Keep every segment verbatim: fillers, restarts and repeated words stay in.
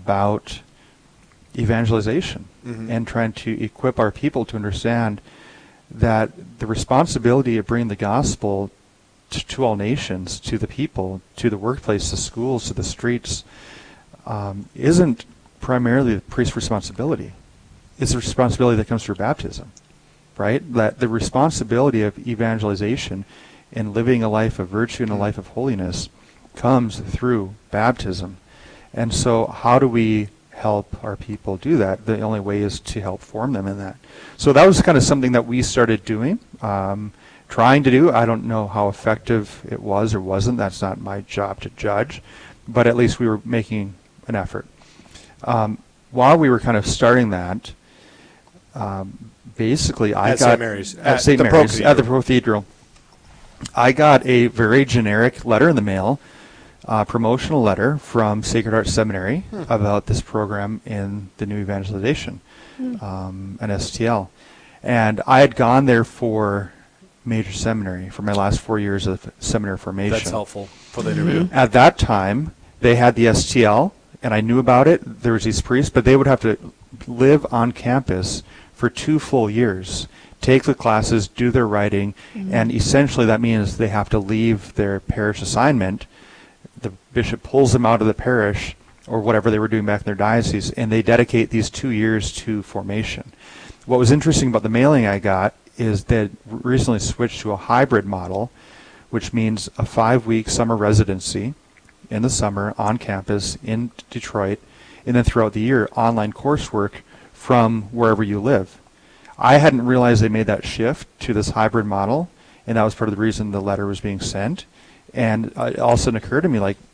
about evangelization Mhm. and trying to equip our people to understand that the responsibility of bringing the gospel to, to all nations, to the people, to the workplace, the schools, to the streets, um, isn't primarily the priest's responsibility. It's a responsibility that comes through baptism, right? That the responsibility of evangelization and living a life of virtue and a life of holiness comes through baptism. And so how do we help our people do that? The only way is to help form them in that. So that was kind of something that we started doing, um, trying to do. I don't know how effective it was or wasn't. That's not my job to judge. But at least we were making an effort. Um, while we were kind of starting that, um, basically I At got... Saint Mary's. At At Saint the Mary's, at the Pro-Cathedral. Cathedral. I got a very generic letter in the mail, uh, promotional letter from Sacred Heart Seminary Hmm. about this program in the new evangelization, um, an S T L. And I had gone there for major seminary for my last four years of seminary formation. That's helpful for the interview. At that time, they had the S T L, and I knew about it. There was these priests, but they would have to live on campus for two full years, take the classes, do their writing, and essentially that means they have to leave their parish assignment. The bishop pulls them out of the parish or whatever they were doing back in their diocese, and they dedicate these two years to formation. What was interesting about the mailing I got is that recently switched to a hybrid model, which means a five-week summer residency in the summer on campus in Detroit, and then throughout the year, online coursework from wherever you live. I hadn't realized they made that shift to this hybrid model, and that was part of the reason the letter was being sent. And uh, it all of a sudden occurred to me, like,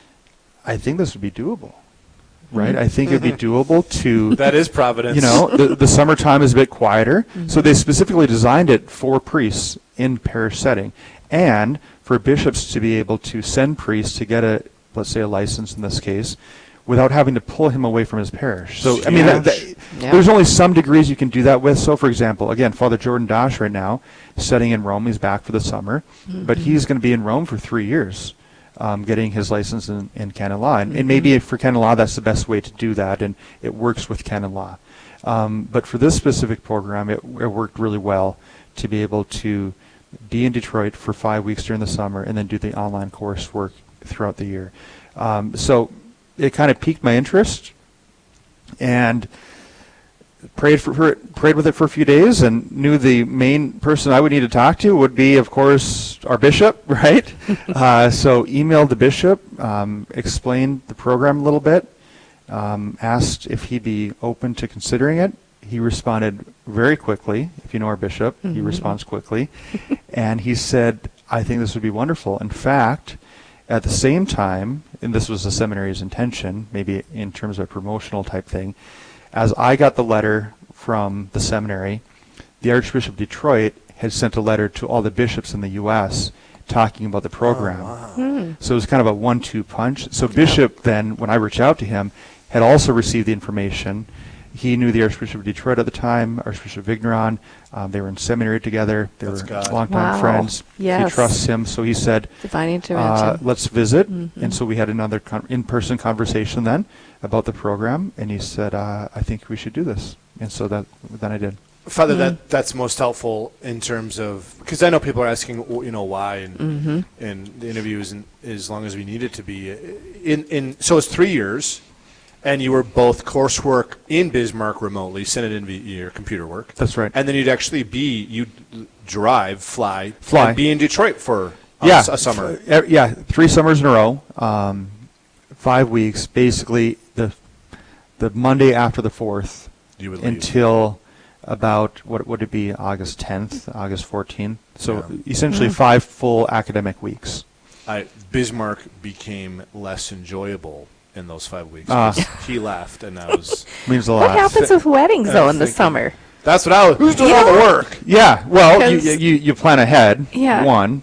I think this would be doable, right? I think it would be doable to... That is Providence. You know, the, the summertime is a bit quieter, so they specifically designed it for priests in parish setting, and for bishops to be able to send priests to get a, let's say, a license in this case, without having to pull him away from his parish. So, I mean, that, that, Yeah. there's only some degrees you can do that with. So, for example, again, Father Jordan Dosh right now, studying in Rome, he's back for the summer, but he's going to be in Rome for three years, um, getting his license in, in canon law. And, and maybe for canon law, that's the best way to do that, and it works with canon law. Um, but for this specific program, it, it worked really well to be able to be in Detroit for five weeks during the summer and then do the online coursework throughout the year. Um, so it kind of piqued my interest, and prayed for, for it, prayed with it for a few days, and knew the main person I would need to talk to would be, of course, our bishop, right? uh, so emailed the bishop, um, explained the program a little bit, um, asked if he'd be open to considering it. He responded very quickly. If you know our bishop, he responds quickly. And he said, I think this would be wonderful. In fact, at the same time, and this was the seminary's intention, maybe in terms of a promotional type thing, as I got the letter from the seminary, the Archbishop of Detroit had sent a letter to all the bishops in the U S talking about the program. Oh, wow. Hmm. So it was kind of a one two punch. So Bishop then, when I reached out to him, had also received the information. He knew the Archbishop of Detroit at the time, Archbishop Vigneron. Um, they were in seminary together. They That's were God. longtime Wow. friends. Yes. He trusts him. So he said, Divine uh, intervention. let's visit. Mhm. And so we had another con- in-person conversation then about the program. And he said, uh, I think we should do this. And so that then I did. Father, that that's most helpful in terms of, because I know people are asking, w- you know, why, and Mhm. and the interview isn't as long as we need it to be. In in so it's three years, and you were both coursework in Bismarck remotely, send it in via your computer work. That's right. And then you'd actually be you'd drive, fly, Fly. and be in Detroit for a, yeah, s- a summer. f- uh, yeah, three summers in a row, um, five weeks, basically the the Monday after the fourth You would leave. until about, what would it be, August tenth, August fourteenth. So Yeah. essentially five full academic weeks. I, Bismarck became less enjoyable in those five weeks. Ah. 'cause he left, and that was Means a What lot. happens with weddings, I'm though, in the thinking- summer? that's what I was. Who's doing You all the know- work? Yeah, well, you, Because- you you plan ahead. Yeah. One.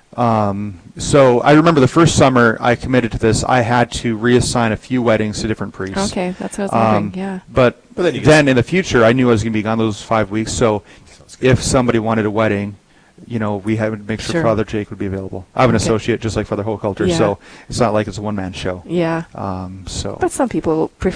Um, so I remember the first summer I committed to this, I had to reassign a few weddings to different priests. Okay, that's what I was Um, wondering. Yeah. But, But then you then get- in the future, I knew I was going to be gone those five weeks. So if somebody wanted a wedding, you know, we had to make sure, Sure. Father Jake would be available. I have an Okay. associate just like Father Hochhalter, Yeah. so it's not like it's a one-man show. Yeah. Um, so But some people prefer